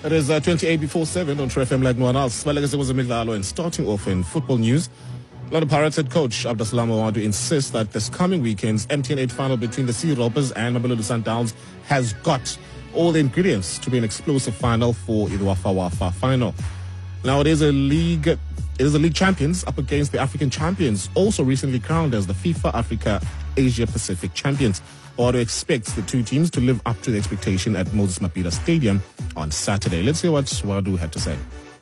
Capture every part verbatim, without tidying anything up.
It is uh, twenty-eight before seven on True F M like no one else. Well, I guess it was a midlalo, and starting off in football news, Orlando Pirates head coach Abdasalam Awadu insists that this coming weekend's M T N eight final between the Sea Ropers and Mamelodi Sundowns has got all the ingredients to be an explosive final for the Wafa Wafa final. Now, it is a league, it is the league champions up against the African champions, also recently crowned as the FIFA Africa Asia Pacific champions. Awadu expects the two teams to live up to the expectation at Moses Mabhida Stadium on Saturday. Let's hear what Awadu had to say.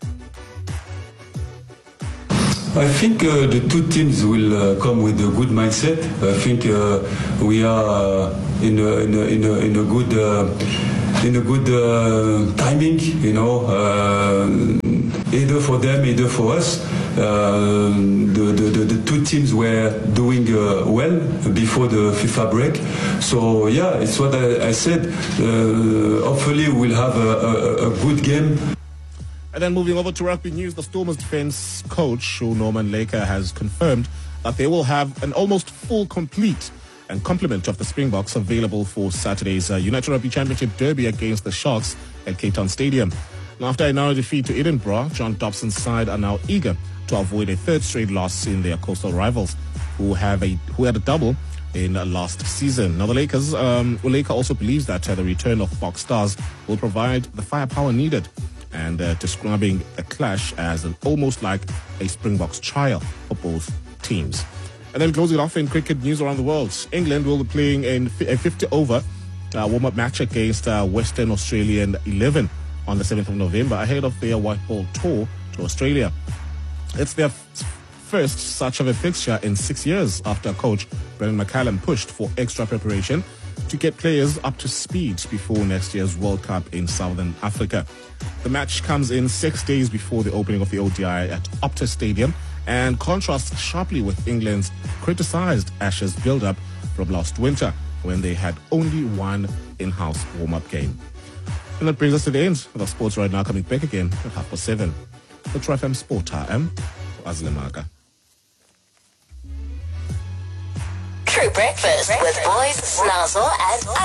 I think uh, the two teams will uh, come with a good mindset. I think uh, we are uh, in, a, in, a, in, a, in a good uh, in a good uh, timing, you know, uh, either for them, either for us. Uh, the, the, the two teams were doing uh, well before the FIFA break. So, yeah, it's what I, I said. Uh, hopefully we'll have a, a, a good game. And then moving over to rugby news, the Stormers defense coach, Norman Laker, has confirmed that they will have an almost full, complete and complement of the Springboks available for Saturday's uh, United Rugby Championship derby against the Sharks at Cape Town Stadium. Now, after a narrow defeat to Edinburgh, John Dobson's side are now eager to avoid a third straight loss in their coastal rivals, who have a who had a double in uh, last season. Now, the Lakers, um, Laker also believes that uh, the return of Box Stars will provide the firepower needed, and uh, describing the clash as an, almost like a Springboks trial for both teams. And then closing off in cricket news around the world, England will be playing in a fifty-over uh, warm-up match against uh, Western Australian eleven on the seventh of November ahead of their white ball tour to Australia. It's their f- first such of a fixture in six years after coach Brendan McCallum pushed for extra preparation to get players up to speed before next year's World Cup in Southern Africa. The match comes in six days before the opening of the O D I at Optus Stadium and contrasts sharply with England's criticised Ashes build-up from last winter when they had only one in-house warm-up game. And that brings us to the end of our sports right now, coming back again at half past seven. The True F M Sport Time, Azlemaka. True Breakfast with Boys, Snazzle and